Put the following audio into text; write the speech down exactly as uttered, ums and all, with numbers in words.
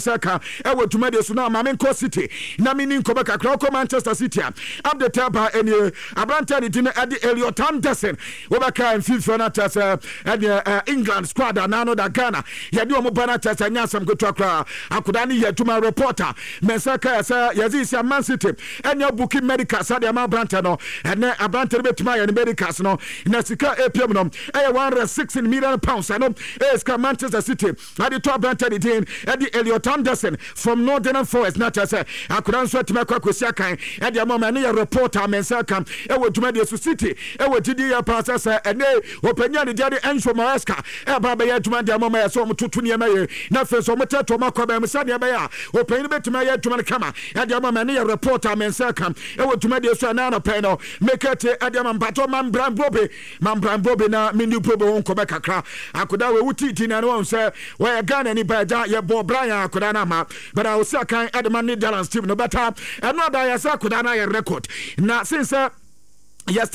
Saka ewo tumade so na Mamenko City na mini nkoba kakra ko Manchester City update aba eni abranta de din ade Elliot Anderson wo baka en FIFA na tasa ade England squad anano da Ghana ye de omo bana tasa nya sam ko akra akoda ne ye tuma reporter Mensaka yasa yazi sia Man City enya booking medical sa de ma abranta no ene abranta be tuma ye medicals no na sika A P M no e one hundred sixteen million pounds no e ska Manchester City ade to abranta de din ade Elliot Anderson from Northern Forest not as a akudan so timekwa kwesi kan e de mama ne reporter Mensaka e wo dwuma de City e wo tidi ya passes ene opanya ne de Enzo Maresca e ba ba ya dwuma de mama ya so mtutu ne maye na fe so mteto makwa ba msa de ba ya opanya betuma ya dwuma kama e de mama ne reporter Mensaka e wo dwuma de so na na pe no make it e de mama bato man brand bobe man brand bobe na mini probe won ko be kakra akoda we wuti ti na no se we Ghana ni ba ja ye bo Brian na ma but I was kan Edman ni Dallas team no better and no da ya sa kuda na record na since yes